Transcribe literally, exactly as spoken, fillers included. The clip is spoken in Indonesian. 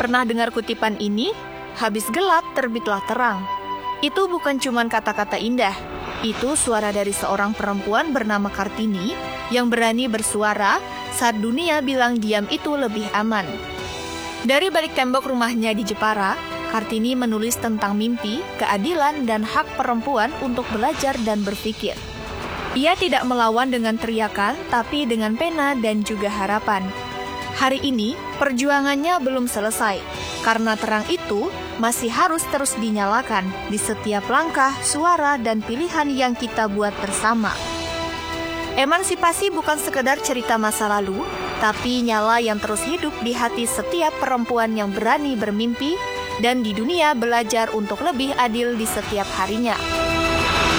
Pernah dengar kutipan ini? Habis gelap, terbitlah terang. Itu bukan cuma kata-kata indah. Itu suara dari seorang perempuan bernama Kartini yang berani bersuara saat dunia bilang diam itu lebih aman. Dari balik tembok rumahnya di Jepara, Kartini menulis tentang mimpi, keadilan, dan hak perempuan untuk belajar dan berpikir. Ia tidak melawan dengan teriakan, tapi dengan pena dan juga harapan. Hari ini, perjuangannya belum selesai, karena terang itu masih harus terus dinyalakan di setiap langkah, suara, dan pilihan yang kita buat bersama. Emansipasi bukan sekedar cerita masa lalu, tapi nyala yang terus hidup di hati setiap perempuan yang berani bermimpi dan di dunia belajar untuk lebih adil di setiap harinya.